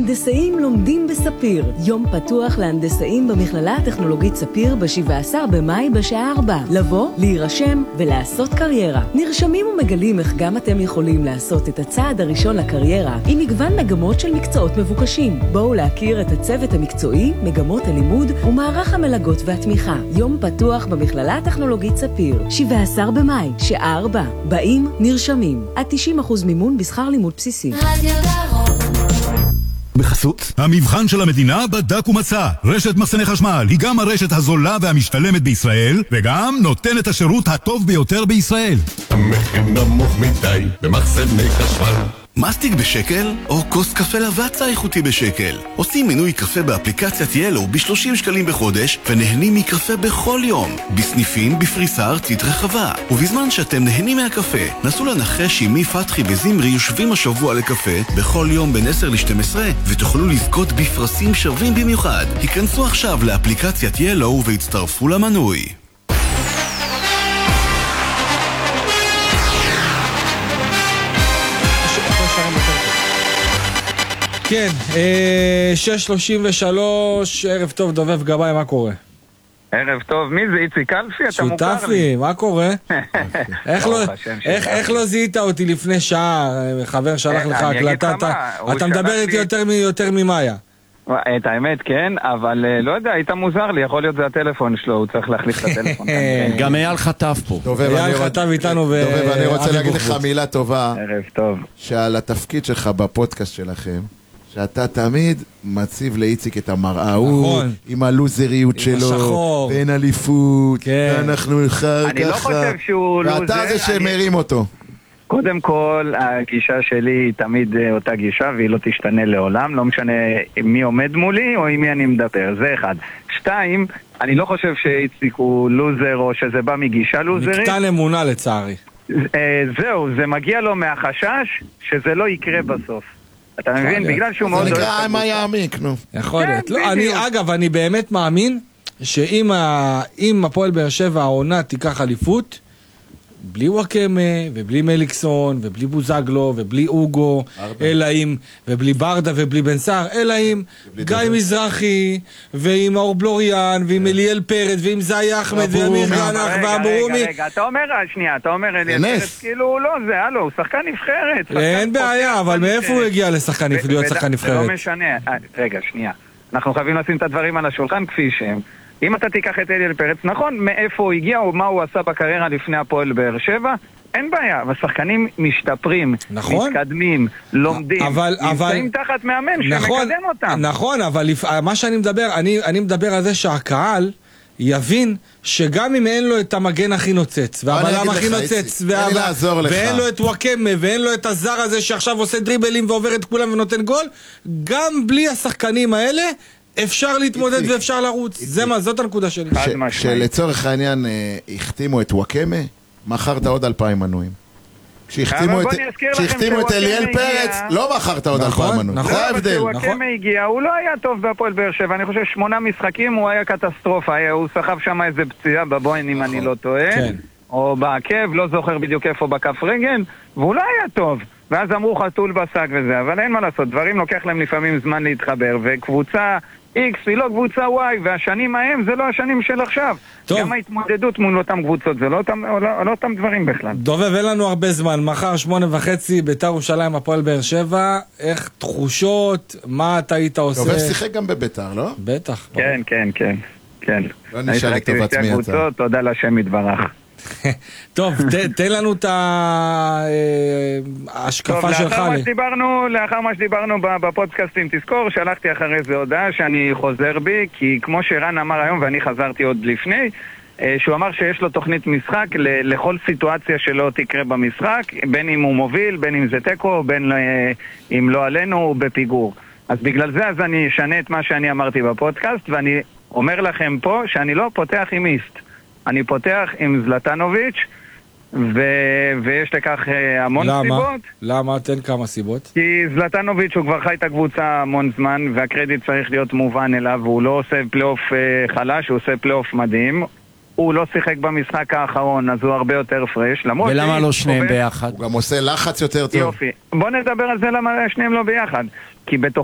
הנדסאים לומדים בספיר. יום פתוח להנדסאים במכללה הטכנולוגית ספיר ב-17 במאי בשעה 4. לבוא, להירשם ולעשות קריירה. נרשמים ומגלים איך גם אתם יכולים לעשות את הצעד הראשון לקריירה עם מגוון מגמות של מקצועות מבוקשים. בואו להכיר את הצוות המקצועי, מגמות הלימוד ומערך המלגות והתמיכה. יום פתוח במכללה הטכנולוגית ספיר, 17 במאי, שעה 4. באים, נרשמים. עד 90% מימון בשכר לימוד בסיסי. בחסות המבחן של המדינה בדק ומצא. רשת מחסני חשמל היא גם הרשת הזולה והמשתלמת בישראל, וגם נותנת השירות הטוב ביותר בישראל. המחיר נמוך מדי במחסני חשמל. מסטיק בשקל או כוס קפה לבצע איכותי בשקל. עושים מינוי קפה באפליקציית ילו ב-30 שקלים בחודש ונהנים מקפה בכל יום, בסניפים בפריסה ארצית רחבה. ובזמן שאתם נהנים מהקפה, נסו לנחש עם מי פתחי וזמרי יושבים השבוע לקפה בכל יום בין 10 ל-12 ותוכלו לזכות בפרסים שווים במיוחד. היכנסו עכשיו לאפליקציית ילו והצטרפו למנוי. כן, 6:33, ערב טוב, דובב גבאי, מה קורה? ערב טוב, מי זה? איציק אלפי? אתה מוכר לי. שותפי, מה קורה? איך לא זיהית אותי לפני שעה? חבר שלח לך הקלטה, אתה מדבר איתי יותר ממאיה. את האמת כן, אבל לא יודע, היית מוזר לי, יכול להיות זה הטלפון שלו, הוא צריך להחליף את הטלפון. גם אייל חטף פה. אייל חטף איתנו. דובב, אני רוצה להגיד לך מילה טובה. ערב טוב. שעל התפקיד שלך בפודקאסט שלכם, שאתה תמיד מציב לאיציק את המראה, הוא עם הלוזריות שלו, בין אליפות, ואנחנו אחר אני לא חושב שהוא לוזר. ואתה זה שמרים אותו. קודם כל, הגישה שלי היא תמיד אותה גישה, והיא לא תשתנה לעולם, לא משנה מי עומד מולי או עם מי אני מדבר, זה אחד. 2, אני לא חושב שאיציק הוא לוזר או שזה בא מגישה לוזרית. מקטן אמונה לצערי. זהו, זה מגיע לו מהחשש שזה לא יקרה בסוף. אתה מבין? בגלל שהוא מאוד... זה נקרא מה יעמיק, נו. יכול להיות. אגב, אני באמת מאמין שאם הפועל באר שבע העונה תיקח אליפות, בלי וואקמה, ובלי מליקסון, ובלי בוזגלו, ובלי אוגו, אלא עם, ובלי ברדה, ובלי בן סער, אלא עם גיא מזרחי, ועם אור בלוריאן, ועם אליאל פרץ, ועם זאי אחמד, ואמיר גנח, ואברומי. רגע, אתה אומר אליאל פרץ, כאילו לא, זה הלו, הוא שחקן נבחרת. אין בעיה, אבל מאיפה הוא הגיע להיות שחקן נבחרת? זה לא משנה, רגע, שנייה. אנחנו חייבים לשים את הדברים על השולחן כפי שהם. אם אתה תיקח את אליאל פרץ, נכון, מאיפה הוא הגיע או מה הוא עשה בקריירה לפני הפועל באר שבע, אין בעיה, והשחקנים משתפרים, מתקדמים, לומדים, נמצאים תחת מאמן שמקדם אותם. נכון, אבל מה שאני מדבר, אני מדבר על זה שהקהל יבין שגם אם אין לו את המגן הכי נוצץ, והבלם הכי נוצץ, ואין לו את וואקמה, ואין לו את הזר הזה שעכשיו עושה דריבלים ועובר את כולם ונותן גול, גם בלי השחקנים האלה אפשר להתמודד ואפשר לרוץ. זאת הנקודה שלי. שלצורך העניין החתימו את וואקמה, מכרת עוד 2,000 מנויים. כשהחתימו את אליאל פרץ, לא מכרת עוד 2,000 מנויים. זה ההבדל. וואקמה הגיע, הוא לא היה טוב בהפועל באר שבע. אני חושב 8 משחקים הוא היה קטסטרופה. הוא סחב שם איזה פציעה בבוין אם אני לא טועה, או בעקב, לא זוכר בדיוק איפה בכף רגל, והוא לא היה טוב. ואז אמרו חתול בשק וזה, אבל אין מה לעשות, דברים לוקח להם לפעמים זמן להתחבר, וקבוצה X היא לא קבוצה Y, והשנים ההם זה לא השנים של עכשיו. טוב. גם ההתמודדות מול אותם קבוצות, זה לא אותם דברים בכלל. דובב, אין לנו הרבה זמן, מחר 8:30, בית"ר ירושלים, הפועל באר שבע, איך תחושות, מה אתה היית עושה? דובב שיחק גם בבית"ר, לא? בטח. כן. לא נשאל לטובת מי אתה. תודה לשם יתברך. טוב, תן לנו את ההשקפה שלך. לאחר מה שדיברנו בפודקאסטים, תזכור, שלחתי אחרי זה הודעה שאני חוזר בי, כי כמו שרן אמר היום, ואני חזרתי עוד לפני, שהוא אמר שיש לו תוכנית משחק לכל סיטואציה שלא תקרה במשחק, בין אם הוא מוביל, בין אם זה טקו, בין אם לא עלינו, הוא בפיגור. אז בגלל זה אז אני אשנה את מה שאני אמרתי בפודקאסט, ואני אומר לכם פה שאני לא פותח עם איסט. אני פותח עם זלטנוביץ' ויש לכך המון סיבות. למה? תן כמה סיבות. כי זלטנוביץ' הוא כבר חי את הקבוצה המון זמן, והקרדיט צריך להיות מובן אליו, והוא לא עושה פלייאוף חלש, הוא עושה פלייאוף מדהים. הוא לא שיחק במשחק האחרון, אז הוא הרבה יותר פרש. ולמה לא שניהם ביחד? הוא גם עושה לחץ יותר טוב. יופי. בוא נדבר על זה למה שניהם לא ביחד. כי